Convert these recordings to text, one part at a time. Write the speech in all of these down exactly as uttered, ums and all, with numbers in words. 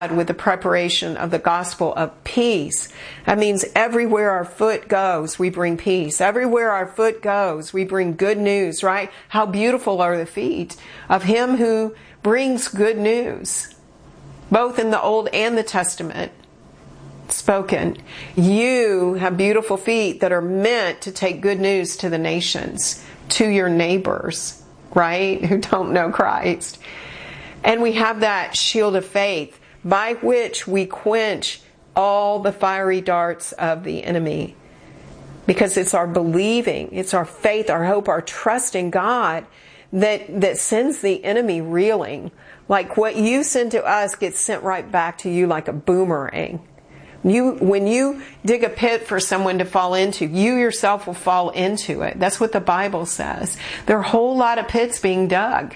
with the preparation of the gospel of peace. That means everywhere our foot goes, we bring peace. Everywhere our foot goes, we bring good news, right? How beautiful are the feet of him who brings good news, both in the Old and the Testament spoken. You have beautiful feet that are meant to take good news to the nations, to your neighbors, right, who don't know Christ. And we have that shield of faith by which we quench all the fiery darts of the enemy. Because it's our believing, it's our faith, our hope, our trust in God that, that sends the enemy reeling. Like what you send to us gets sent right back to you like a boomerang. You, when you dig a pit for someone to fall into, you yourself will fall into it. That's what the Bible says. There are a whole lot of pits being dug.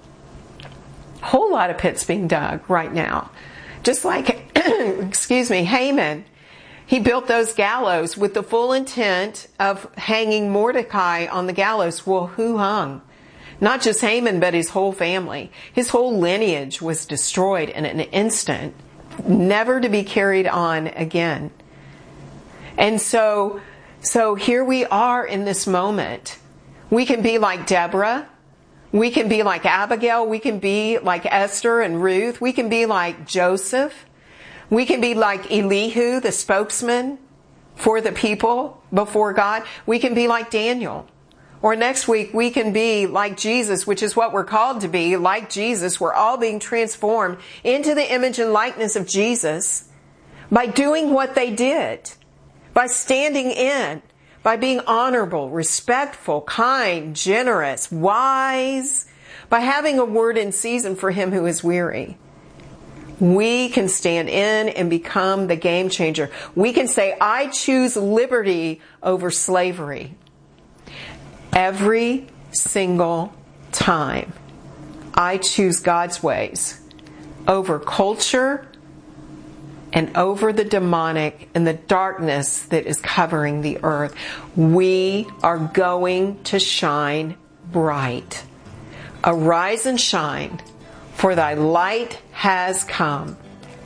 A whole lot of pits being dug right now. Just like, excuse me, Haman. He built those gallows with the full intent of hanging Mordecai on the gallows. Well, who hung? Not just Haman, but his whole family. His whole lineage was destroyed in an instant, never to be carried on again. And so, so here we are in this moment. We can be like Deborah. We can be like Abigail. We can be like Esther and Ruth. We can be like Joseph. We can be like Elihu, the spokesman for the people before God. We can be like Daniel. Or next week, we can be like Jesus, which is what we're called to be, like Jesus. We're all being transformed into the image and likeness of Jesus by doing what they did, by standing in, by being honorable, respectful, kind, generous, wise, by having a word in season for him who is weary. We can stand in and become the game changer. We can say, I choose liberty over slavery. Every single time, I choose God's ways over culture and over the demonic and the darkness that is covering the earth. We are going to shine bright. Arise and shine, for thy light has come.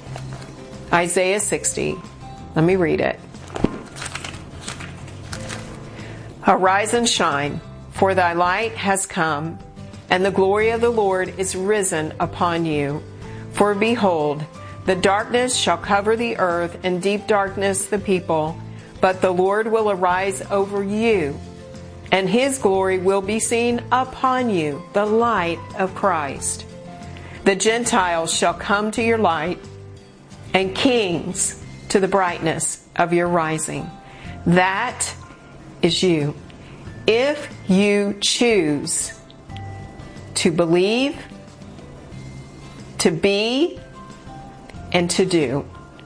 Isaiah sixty. Let me read it. Arise and shine, for thy light has come, and the glory of the Lord is risen upon you. For behold, the darkness shall cover the earth, and deep darkness the people. But the Lord will arise over you, and his glory will be seen upon you, the light of Christ. The Gentiles shall come to your light, and kings to the brightness of your rising. That is you. If you choose to believe, to be, and to do.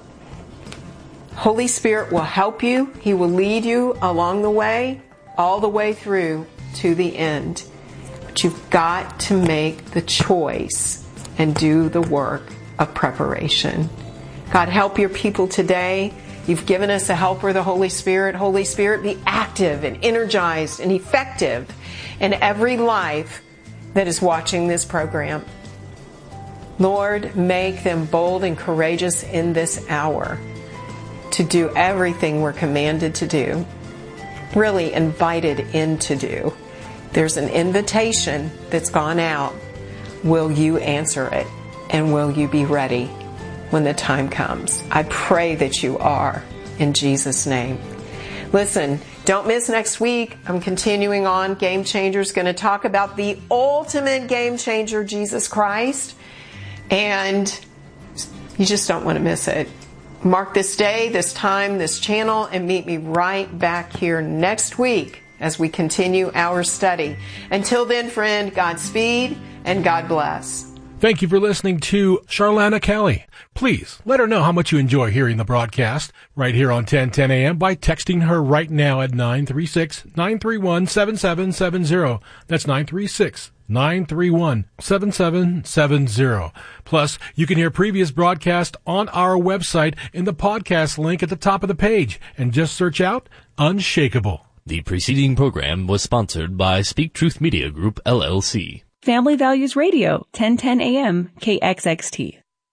Holy Spirit will help you. He will lead you along the way, all the way through to the end. But you've got to make the choice and do the work of preparation. God, help your people today. You've given us a helper, the Holy Spirit. Holy Spirit, be active and energized and effective in every life that is watching this program. Lord, make them bold and courageous in this hour to do everything we're commanded to do, really invited in to do. There's an invitation that's gone out. Will you answer it? And will you be ready when the time comes? I pray that you are, in Jesus' name. Listen, don't miss next week. I'm continuing on. Game Changers, going to talk about the ultimate game changer, Jesus Christ. And you just don't want to miss it. Mark this day, this time, this channel, and meet me right back here next week as we continue our study. Until then, friend, Godspeed and God bless. Thank you for listening to Charlana Kelly. Please let her know how much you enjoy hearing the broadcast right here on ten ten a.m. by texting her right now at nine three six, nine three one, seven seven seven zero. That's nine three six, nine three one, seven seven seven zero. Plus, you can hear previous broadcasts on our website in the podcast link at the top of the page, and just search out Unshakable. The preceding program was sponsored by Speak Truth Media Group, L L C. Family Values Radio, ten ten a.m. K X X T.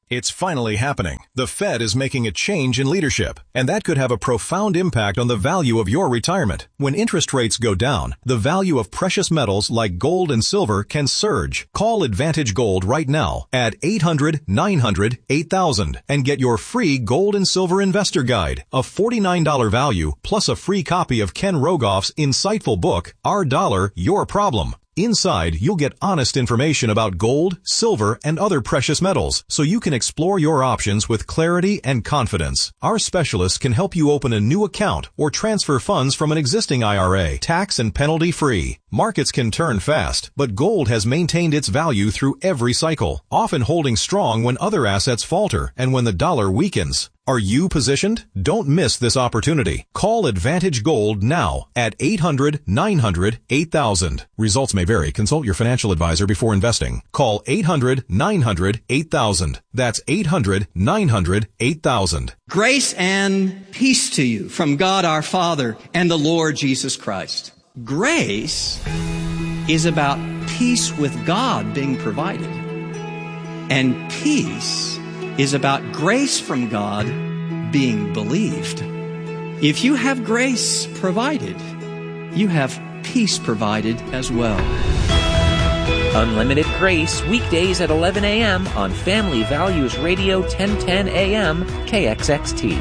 It's finally happening. The Fed is making a change in leadership, and that could have a profound impact on the value of your retirement. When interest rates go down, the value of precious metals like gold and silver can surge. Call Advantage Gold right now at eight hundred, nine hundred, eight thousand and get your free Gold and Silver Investor Guide, a forty-nine dollars value plus a free copy of Ken Rogoff's insightful book, Our Dollar, Your Problem. Inside, you'll get honest information about gold, silver, and other precious metals, so you can explore your options with clarity and confidence. Our specialists can help you open a new account or transfer funds from an existing I R A, tax and penalty free. Markets can turn fast, but gold has maintained its value through every cycle, often holding strong when other assets falter and when the dollar weakens. Are you positioned? Don't miss this opportunity. Call Advantage Gold now at eight hundred, nine hundred, eight thousand. Results may vary. Consult your financial advisor before investing. Call eight hundred, nine hundred, eight thousand. That's eight hundred, nine hundred, eight thousand. Grace and peace to you from God our Father and the Lord Jesus Christ. Grace is about peace with God being provided. And peace is about grace from God being believed. If you have grace provided, you have peace provided as well. Unlimited Grace, weekdays at eleven a.m. on Family Values Radio ten ten A M K X X T.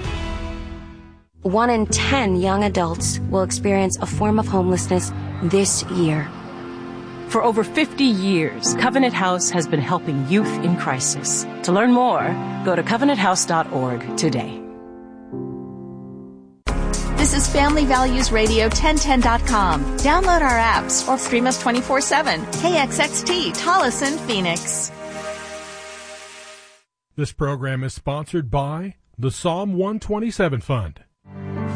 One in ten young adults will experience a form of homelessness this year. For over fifty years, Covenant House has been helping youth in crisis. To learn more, go to covenant house dot org today. This is Family Values Radio ten ten dot com. Download our apps or stream us twenty-four seven. K X X T, Tolleson, Phoenix. This program is sponsored by the Psalm one twenty-seven Fund.